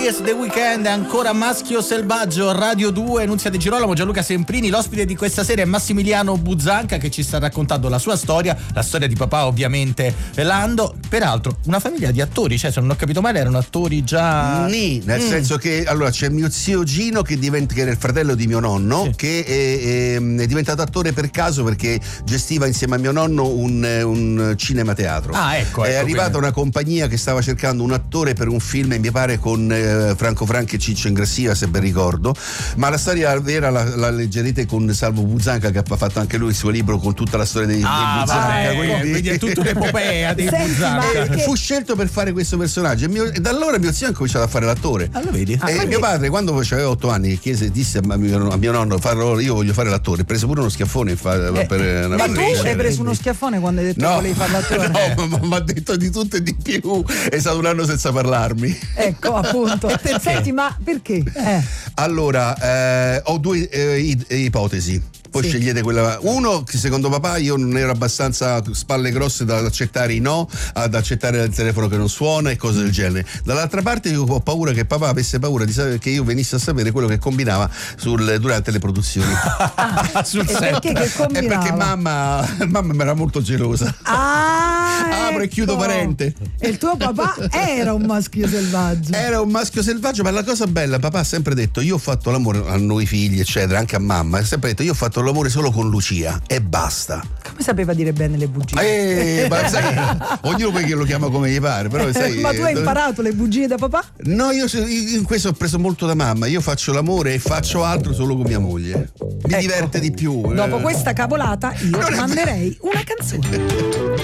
The Weeknd, ancora Maschio Selvaggio, Radio 2, Nunzia De Girolamo, Gianluca Semprini. L'ospite di questa sera è Massimiliano Buzzanca, che ci sta raccontando la sua storia, la storia di papà ovviamente Lando. Peraltro una famiglia di attori, cioè se non ho capito male erano attori già nel senso che allora c'è mio zio Gino che era il fratello di mio nonno, sì, che è diventato attore per caso perché gestiva insieme a mio nonno un cinemateatro. Ecco, è arrivata quindi una compagnia che stava cercando un attore per un film, mi pare con Franco Franchi e Ciccio Ingrassia, se ben ricordo, ma la storia vera la leggerete con Salvo Buzzanca, che ha fatto anche lui il suo libro con tutta la storia dei Buzzanca, quindi è tutta un'epopea dei Buzzanca. Fu scelto per fare questo personaggio e da allora mio zio ha cominciato a fare l'attore. Allora vedi? E mio padre, quando aveva 8 anni, disse a mio nonno: io voglio fare l'attore. Prese pure uno schiaffone per ma tu hai preso uno schiaffone quando hai detto che volevi fare l'attore? No, ma mi ha detto di tutto e di più. È stato un anno senza parlarmi. Ecco, appunto. Senti, ma perché? Allora, ho due ipotesi. Poi scegliete quella. Uno, che secondo papà io non ero abbastanza spalle grosse da accettare i no, ad accettare il telefono che non suona e cose del genere. Dall'altra parte io ho paura che papà avesse paura di sapere che io venissi a sapere quello che combinava durante le produzioni. Sul set. Perché che combinava? Perché mamma mi era molto gelosa. Apro e chiudo parente. E il tuo papà era un maschio selvaggio. Era un maschio selvaggio, ma la cosa bella, papà ha sempre detto: io ho fatto l'amore a noi figli, eccetera, anche a mamma, ha sempre detto: io ho fatto l'amore solo con Lucia e basta. Come sapeva dire bene le bugie? Ma sai, ognuno poi che lo chiama come gli pare, però sai, ma tu hai imparato le bugie da papà? No, io in questo ho preso molto da mamma. Io faccio l'amore e faccio altro solo con mia moglie. Mi diverte di più. Dopo questa cavolata io manderei una canzone.